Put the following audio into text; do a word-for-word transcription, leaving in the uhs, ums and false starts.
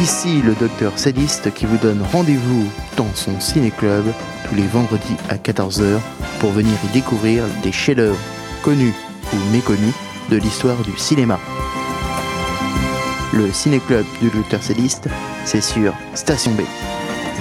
Ici le docteur Céliste qui vous donne rendez-vous dans son ciné-club tous les vendredis à quatorze heures pour venir y découvrir des chefs-d'œuvre connus ou méconnus de l'histoire du cinéma. Le ciné-club du docteur Céliste, c'est sur Station B.